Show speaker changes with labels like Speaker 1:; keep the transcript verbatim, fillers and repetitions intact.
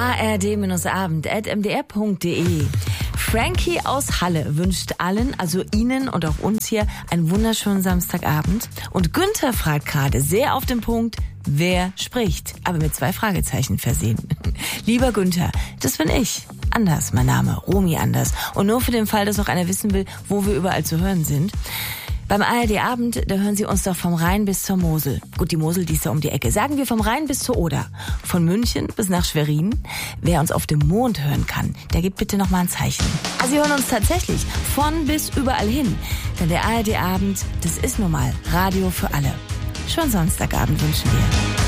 Speaker 1: a r d abend at m d r punkt d e. Frankie aus Halle wünscht allen, also Ihnen und auch uns hier, einen wunderschönen Samstagabend. Und Günther fragt gerade sehr auf den Punkt, wer spricht? Aber mit zwei Fragezeichen versehen. Lieber Günther, das bin ich. Anders, mein Name, Romy Anders. Und nur für den Fall, dass auch einer wissen will, wo wir überall zu hören sind. Beim A R D-Abend, da hören Sie uns doch vom Rhein bis zur Mosel. Gut, die Mosel, die ist ja um die Ecke. Sagen wir vom Rhein bis zur Oder. Von München bis nach Schwerin. Wer uns auf dem Mond hören kann, der gibt bitte noch mal ein Zeichen. Also Sie hören uns tatsächlich von bis überall hin. Denn der A R D-Abend, das ist nun mal Radio für alle. Schönen Samstagabend wünschen wir.